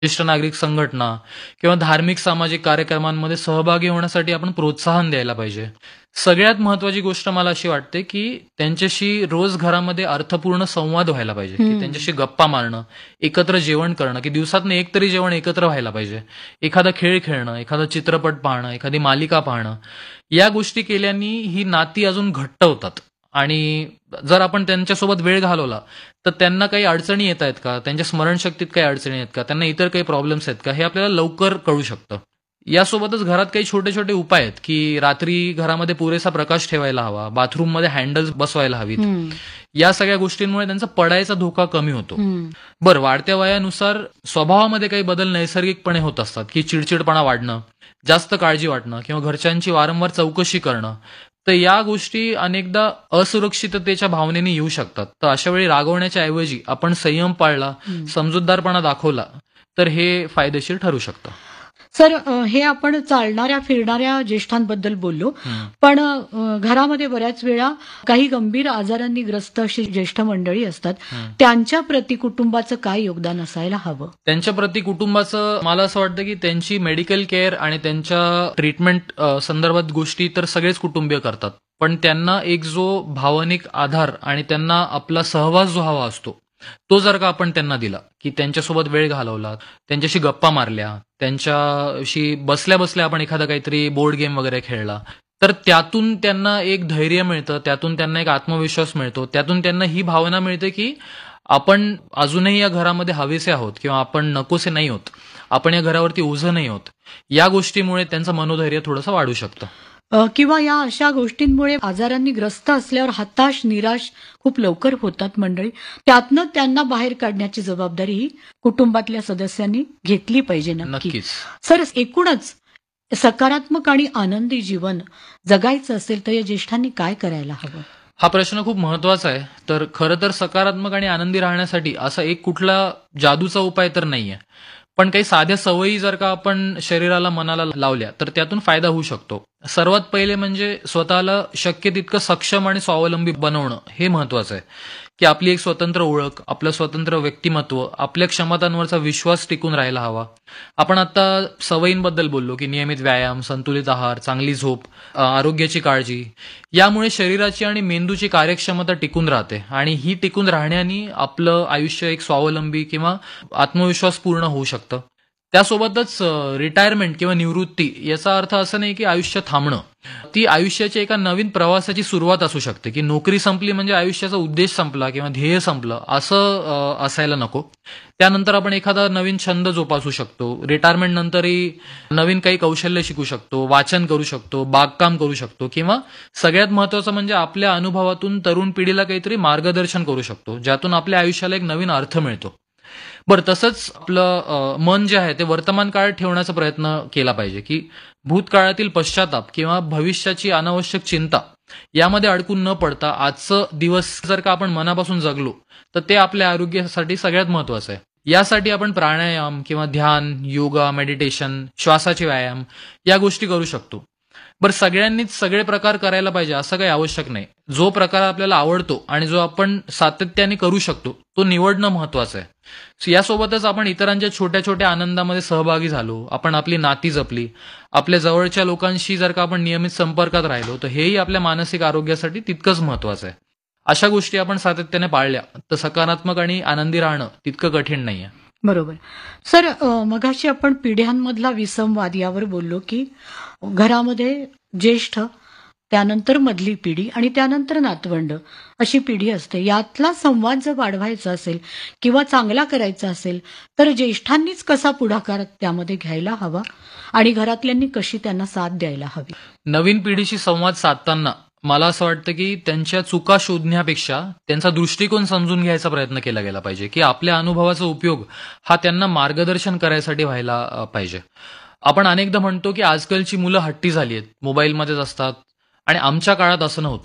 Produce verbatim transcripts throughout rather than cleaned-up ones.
ज्येष्ठ नागरिक संघटना किंवा धार्मिक सामाजिक कार्यक्रमांमध्ये सहभागी होण्यासाठी आपण प्रोत्साहन द्यायला पाहिजे. सगळ्यात महत्वाची गोष्ट मला अशी वाटते, की त्यांच्याशी रोज घरामध्ये अर्थपूर्ण संवाद व्हायला पाहिजे, की हं. त्यांच्याशी गप्पा मारणं, एकत्र जेवण करणं, की दिवसातनं एक तरी जेवण एकत्र व्हायला पाहिजे. एखादा खेळ खेळणं, एखादा चित्रपट पाहणं, एखादी मालिका पाहणं, या गोष्टी केल्याने ही नाती अजून घट्ट होतात. आणि जर आपण त्यांच्यासोबत वेळ घालवला तर त्यांना काही अडचणी येत आहेत का, त्यांच्या स्मरणशक्तीत काही अडचणी आहेत का, त्यांना इतर काही प्रॉब्लेम्स आहेत का, हे आपल्याला लवकर कळू शकतं. यासोबतच घरात काही छोटे छोटे उपाय आहेत, की रात्री घरामध्ये पुरेसा प्रकाश ठेवायला हवा, बाथरूममध्ये हँडल्स बसवायला हवीत. हं. या सगळ्या गोष्टींमुळे त्यांचा पडायचा धोका कमी होतो. हं. बरं, वाढत्या वयानुसार स्वभावामध्ये काही बदल नैसर्गिकपणे होत असतात, की चिडचिडपणा वाढणं, जास्त काळजी वाटणं किंवा घरच्यांची वारंवार चौकशी करणं. तर या गोष्टी अनेकदा असुरक्षिततेच्या भावनेने येऊ शकतात. तर अशा वेळी रागवण्याच्या ऐवजी आपण संयम पाळला, हं. समजूतदारपणा दाखवला तर हे फायदेशीर ठरू शकतं. सर, अ, हे आपण चालणाऱ्या फिरणाऱ्या ज्येष्ठांबद्दल बोललो, हं. पण अ, घरामध्ये बऱ्याच वेळा काही गंभीर आजारांनी ग्रस्त अशी ज्येष्ठ मंडळी असतात. हं. त्यांच्या प्रति कुटुंबाचं काय योगदान असायला हवं? त्यांच्या प्रति कुटुंबाचं मला असं वाटतं, की त्यांची मेडिकल केअर आणि त्यांच्या ट्रीटमेंट अ, संदर्भात गोष्टी तर सगळेच कुटुंबीय करतात. पण त्यांना एक जो भावनिक आधार आणि त्यांना आपला सहवास जो हवा असतो, तो जर का आपण त्यांना दिला, की त्यांच्यासोबत वेळ घालवला, त्यांच्याशी गप्पा मारल्या, त्यांच्याशी बसल्या बसल्या आपण एखादा काहीतरी बोर्ड गेम वगैरे खेळला, तर त्यातून त्यांना एक धैर्य मिळतं, त्यातून त्यांना एक आत्मविश्वास मिळतो, त्यातून त्यांना ही भावना मिळते, की आपण अजूनही या घरामध्ये हवेसे आहोत किंवा आपण नकोसे नाही आहोत, आपण या घरावरती ओझं नाही आहोत. या गोष्टीमुळे त्यांचं मनोधैर्य थोडंसं वाढू शकतं. अ, किंवा या अशा गोष्टींमुळे आजारांनी ग्रस्त असल्यावर हताश, निराश खूप लवकर होतात मंडळी. त्यातनं त्यांना बाहेर काढण्याची जबाबदारी ही कुटुंबातल्या सदस्यांनी घेतली पाहिजे नक्की. नक्कीच. सर, एकूणच सकारात्मक आणि आनंदी जीवन जगायचं असेल तर या ज्येष्ठांनी काय करायला हवं? हा प्रश्न खूप महत्वाचा आहे. तर खरं तर सकारात्मक आणि आनंदी राहण्यासाठी असा एक कुठला जादूचा उपाय तर नाहीये. पण काही साध्या सवयी जर का आपण शरीराला मनाला लावल्या तर त्यातून फायदा होऊ शकतो. सर्वात पहिले म्हणजे स्वतःला शक्य तितकं सक्षम आणि स्वावलंबी बनवणं हे महत्वाचं आहे, की आपली एक स्वतंत्र ओळख, आपलं स्वतंत्र व्यक्तिमत्व, आपल्या क्षमतांवरचा विश्वास टिकून राहायला हवा. आपण आता सवयींबद्दल बोललो, की नियमित व्यायाम, संतुलित आहार, चांगली झोप, अ, आरोग्याची काळजी, यामुळे शरीराची आणि मेंदूची कार्यक्षमता टिकून राहते आणि ही टिकून राहण्याने आपलं आयुष्य एक स्वावलंबी किंवा आत्मविश्वासपूर्ण होऊ शकतं. त्यासोबतच रिटायरमेंट किंवा निवृत्ती याचा अर्थ असं नाही की आयुष्य थांबणं. ती आयुष्याच्या एका नवीन प्रवासाची सुरुवात असू शकते, की नोकरी संपली म्हणजे आयुष्याचा उद्देश संपला किंवा ध्येय संपलं असं अ, असायला नको. त्यानंतर आपण एखादा नवीन छंद जोपासू शकतो. रिटायरमेंट नंतरही नवीन काही कौशल्य शिकू शकतो, वाचन करू शकतो, बागकाम करू शकतो किंवा सगळ्यात महत्वाचं म्हणजे आपल्या अनुभवातून तरुण पिढीला काहीतरी मार्गदर्शन करू शकतो, ज्यातून आपल्या आयुष्याला एक नवीन अर्थ मिळतो. बरं, तसंच आपलं अ, मन जे आहे ते वर्तमान काळात ठेवण्याचा प्रयत्न केला पाहिजे, की भूतकाळातील पश्चाताप किंवा भविष्याची अनावश्यक चिंता यामध्ये अडकून न पडता आजचं दिवस जर का आपण मनापासून जगलो तर ते आपल्या आरोग्यासाठी सगळ्यात महत्वाचं आहे. यासाठी आपण प्राणायाम किंवा ध्यान, योगा, मेडिटेशन, श्वासाचे व्यायाम या गोष्टी करू शकतो. बरं, सगळ्यांनीच सगळे प्रकार करायला पाहिजे असं काही आवश्यक नाही. जो प्रकार आपल्याला आवडतो आणि जो आपण सातत्याने करू शकतो तो निवडणं महत्वाचं आहे. So यासोबतच आपण इतरांच्या छोट्या छोट्या आनंदामध्ये सहभागी झालो, आपण आपली नाती जपली, आपल्या जवळच्या लोकांशी जर का आपण नियमित संपर्कात राहिलो तर हेही आपल्या मानसिक आरोग्यासाठी तितकंच महत्वाचं आहे. अशा गोष्टी आपण सातत्याने पाळल्या तर सकारात्मक आणि आनंदी राहणं तितकं कठीण नाहीये. बरोबर. सर, अ, मगाशी आपण पिढ्यांमधला विसंवाद यावर बोललो, की घरामध्ये ज्येष्ठ, त्यानंतर मधली पिढी आणि त्यानंतर नातवंड अशी पिढी असते. यातला संवाद जर वाढवायचा असेल किंवा चांगला करायचा असेल तर ज्येष्ठांनीच कसा पुढाकार त्यामध्ये घ्यायला हवा आणि घरातल्यांनी कशी त्यांना साथ द्यायला हवी? नवीन पिढीशी संवाद साधताना मला असं वाटतं, की त्यांच्या चुका शोधण्यापेक्षा त्यांचा दृष्टिकोन समजून घ्यायचा प्रयत्न केला गेला पाहिजे, की आपल्या अनुभवाचा उपयोग हा त्यांना मार्गदर्शन करायसाठी व्हायला अ, पाहिजे. आपण अनेकदा म्हणतो, की आजकालची मुलं हट्टी झाली आहेत, मोबाईलमध्येच असतात आणि आमच्या काळात असं नव्हतं.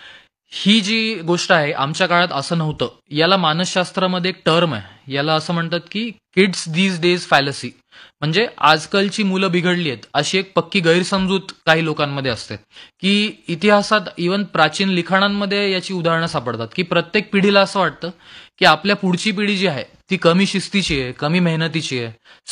ही जी गोष्ट आहे, आमच्या काळात असं नव्हतं, याला मानसशास्त्रामध्ये एक टर्म आहे. याला असं म्हणतात, की किड्स दीज डेज फॅलसी. म्हणजे आजकालची मुलं बिघडली आहेत अशी एक पक्की गैरसमजूत काही लोकांमध्ये असते, की इतिहासात इव्हन प्राचीन लिखाणांमध्ये याची उदाहरणं सापडतात, की प्रत्येक पिढीला असं वाटतं की आपल्या पुढची पिढी जी आहे ती कमी शिस्तीची आहे, कमी मेहनतीची आहे,